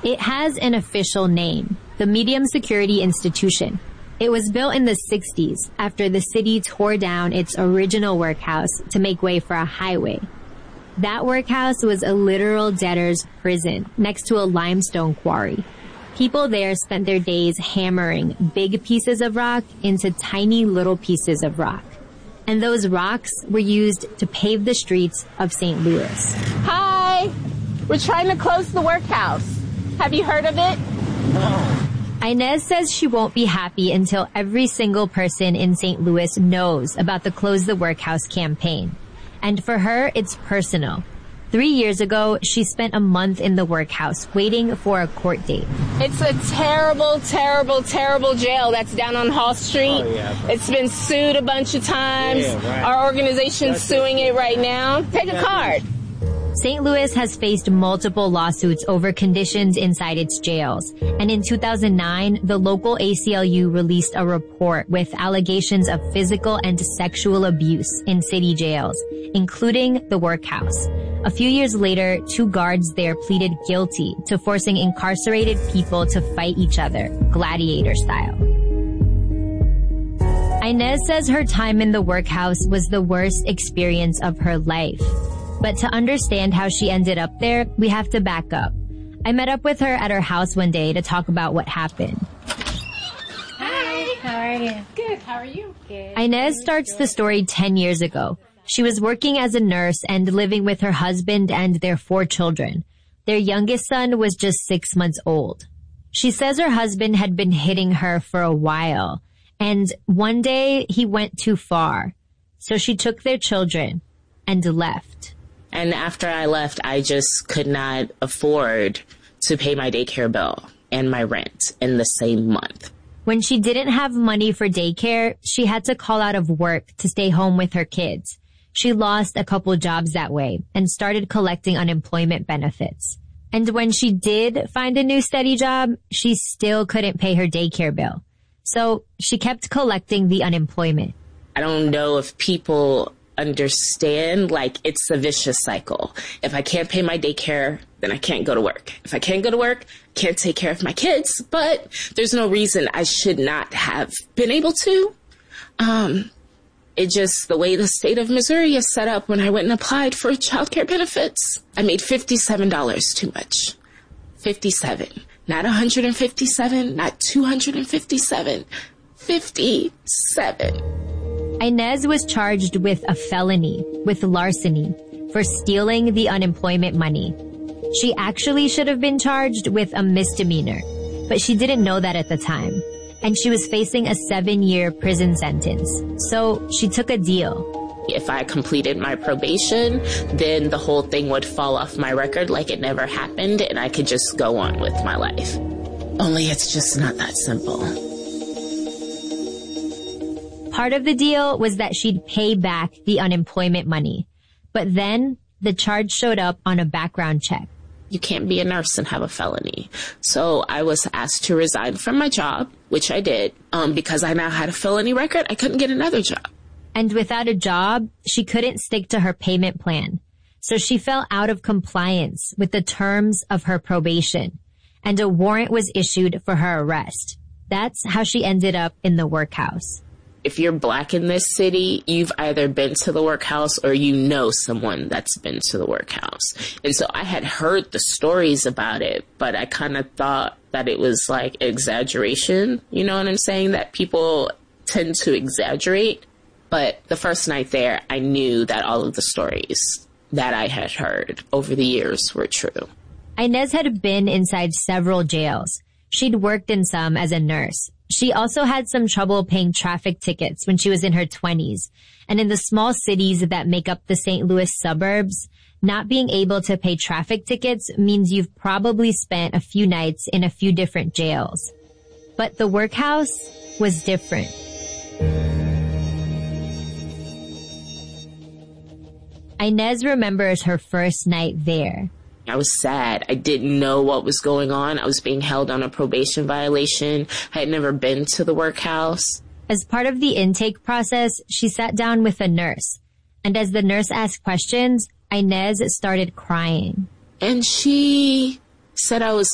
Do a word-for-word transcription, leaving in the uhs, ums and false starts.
It has an official name, the Medium Security Institution. It was built in the sixties after the city tore down its original workhouse to make way for a highway. That workhouse was a literal debtor's prison next to a limestone quarry. People there spent their days hammering big pieces of rock into tiny little pieces of rock. And those rocks were used to pave the streets of Saint Louis. Hi! We're trying to close the workhouse. Have you heard of it? No. Inez says she won't be happy until every single person in Saint Louis knows about the Close the Workhouse campaign. And for her, it's personal. Three years ago, she spent a month in the workhouse waiting for a court date. It's a terrible, terrible, terrible jail that's down on Hall Street. Oh, yeah, it's been sued a bunch of times. Yeah, right. Our organization's that's suing it. it right now. Take a card. Saint Louis has faced multiple lawsuits over conditions inside its jails. And in two thousand nine, the local A C L U released a report with allegations of physical and sexual abuse in city jails, including the workhouse. A few years later, two guards there pleaded guilty to forcing incarcerated people to fight each other, gladiator style. Inez says her time in the workhouse was the worst experience of her life. But to understand how she ended up there, we have to back up. I met up with her at her house one day to talk about what happened. Hi, how are you? Good, how are you? Good. Inez starts the story ten years ago. She was working as a nurse and living with her husband and their four children. Their youngest son was just six months old. She says her husband had been hitting her for a while, and one day he went too far. So she took their children and left. And after I left, I just could not afford to pay my daycare bill and my rent in the same month. When she didn't have money for daycare, she had to call out of work to stay home with her kids. She lost a couple jobs that way and started collecting unemployment benefits. And when she did find a new steady job, she still couldn't pay her daycare bill. So she kept collecting the unemployment. I don't know if people understand, like, it's a vicious cycle. If I can't pay my daycare, then I can't go to work. If I can't go to work, I can't take care of my kids, but there's no reason I should not have been able to. Um, it just, the way the state of Missouri is set up, when I went and applied for child care benefits, I made fifty-seven dollars too much. fifty-seven. Not one hundred fifty-seven, not two hundred fifty-seven. fifty-seven. Inez was charged with a felony, with larceny, for stealing the unemployment money. She actually should have been charged with a misdemeanor, but she didn't know that at the time. And she was facing a seven-year prison sentence. So she took a deal. If I completed my probation, then the whole thing would fall off my record like it never happened, and I could just go on with my life. Only it's just not that simple. Part of the deal was that she'd pay back the unemployment money. But then the charge showed up on a background check. You can't be a nurse and have a felony. So I was asked to resign from my job, which I did. Um, because I now had a felony record, I couldn't get another job. And without a job, she couldn't stick to her payment plan. So she fell out of compliance with the terms of her probation. And a warrant was issued for her arrest. That's how she ended up in the workhouse. If you're Black in this city, you've either been to the workhouse or you know someone that's been to the workhouse. And so I had heard the stories about it, but I kind of thought that it was like exaggeration. You know what I'm saying? That people tend to exaggerate. But the first night there, I knew that all of the stories that I had heard over the years were true. Inez had been inside several jails. She'd worked in some as a nurse. She also had some trouble paying traffic tickets when she was in her twenties. And in the small cities that make up the Saint Louis suburbs, not being able to pay traffic tickets means you've probably spent a few nights in a few different jails. But the workhouse was different. Inez remembers her first night there. I was sad. I didn't know what was going on. I was being held on a probation violation. I had never been to the workhouse. As part of the intake process, she sat down with a nurse. And as the nurse asked questions, Inez started crying. And she said I was